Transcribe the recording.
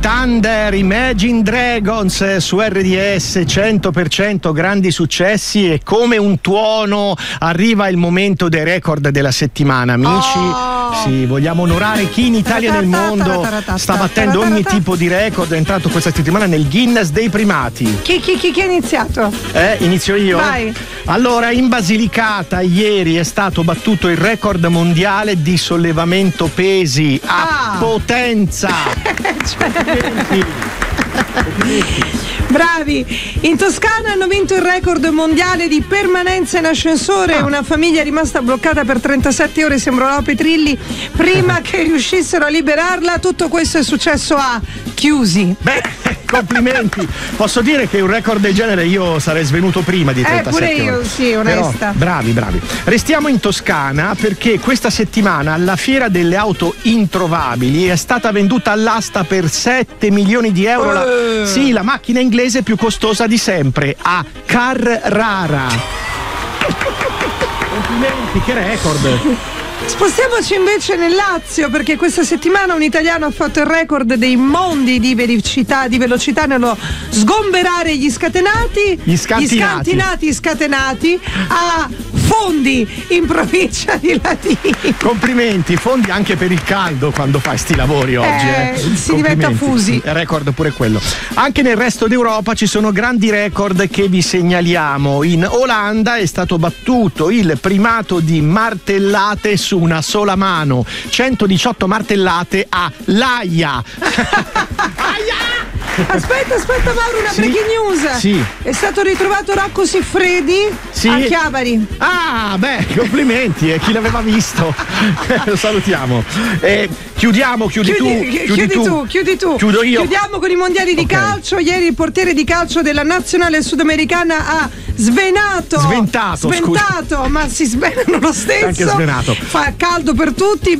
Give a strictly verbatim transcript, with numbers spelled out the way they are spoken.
Thunder, Imagine Dragons su R D S, cento per cento grandi successi, e come un tuono arriva il momento dei record della settimana, amici. Oh. Sì, vogliamo onorare chi in Italia e nel mondo sta battendo ogni tipo di record. È entrato questa settimana nel Guinness dei primati. Chi, chi, chi, chi ha iniziato? Eh, inizio io? Vai. Allora, in Basilicata ieri è stato battuto il record mondiale di sollevamento pesi a ah. potenza. Cioè... Bravi! In Toscana hanno vinto il record mondiale di permanenza in ascensore. Ah. Una famiglia è rimasta bloccata per trentasette ore, sembrò Petrilli, prima che riuscissero a liberarla. Tutto questo è successo a Chiusi. Beh, complimenti! Posso dire che un record del genere io sarei svenuto prima di trentasette eh, pure io, ore. sì, onesta. Però, bravi, bravi. Restiamo in Toscana perché questa settimana alla Fiera delle Auto Introvabili è stata venduta all'asta per sette milioni di euro. La, uh. Sì, la macchina inglese più costosa di sempre, a Carrara. Complimenti, che record! Spostiamoci invece nel Lazio, perché questa settimana un italiano ha fatto il record dei mondi di velocità, di velocità nello sgomberare gli scatenati, gli scantinati, gli scantinati scatenati a Fondi, in provincia di Latina. Complimenti, Fondi anche per il caldo quando fai sti lavori oggi. Eh, eh. Si diventa fusi. Record pure quello. Anche nel resto d'Europa ci sono grandi record che vi segnaliamo. In Olanda è stato battuto il primato di martellate su una sola mano, centodiciotto martellate a L'Aia. Aspetta, aspetta Mauro, una sì, breaking news. Sì. È stato ritrovato Rocco Siffredi sì. a Chiavari. Ah, beh, complimenti, eh, chi l'aveva visto. Lo salutiamo. Eh, chiudiamo, chiudi, chiudi, tu, chiudi, chiudi tu. tu, chiudi tu. Chiudo io. Chiudiamo con i mondiali di okay. calcio. Ieri il portiere di calcio della nazionale sudamericana ha svenato. Sventato, sventato, scusa. ma si svenano lo stesso. Anche svenato. Fa caldo per tutti.